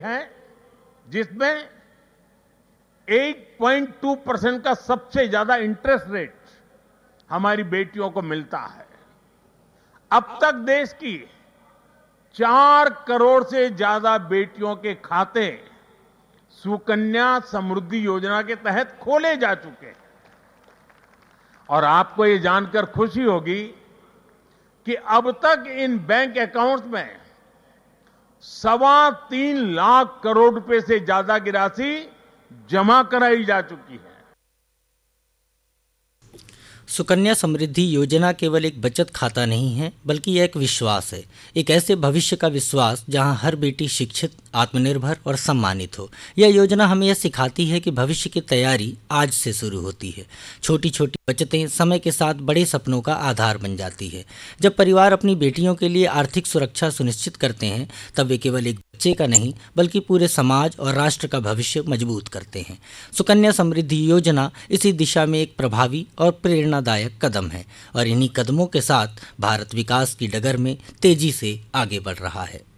है जिसमें 8.2% का सबसे ज्यादा इंटरेस्ट रेट हमारी बेटियों को मिलता है। अब तक देश की 4 करोड़ से ज्यादा बेटियों के खाते सुकन्या समृद्धि योजना के तहत खोले जा चुके हैं। और आपको ये जानकर खुशी होगी कि अब तक इन बैंक अकाउंट्स में 3.25 लाख करोड़ रुपए से ज्यादा की राशि जमा कराई जा चुकी है। सुकन्या समृद्धि योजना केवल एक बचत खाता नहीं है, बल्कि यह एक विश्वास है, एक ऐसे भविष्य का विश्वास जहां हर बेटी शिक्षित, आत्मनिर्भर और सम्मानित हो। यह योजना हमें यह सिखाती है कि भविष्य की तैयारी आज से शुरू होती है। छोटी छोटी बचतें समय के साथ बड़े सपनों का आधार बन जाती है। जब परिवार अपनी बेटियों के लिए आर्थिक सुरक्षा सुनिश्चित करते हैं, तब वे केवल एक बच्चे का नहीं, बल्कि पूरे समाज और राष्ट्र का भविष्य मजबूत करते हैं। सुकन्या समृद्धि योजना इसी दिशा में एक प्रभावी और प्रेरणादायक कदम है, और इन्हीं कदमों के साथ भारत विकास की डगर में तेजी से आगे बढ़ रहा है।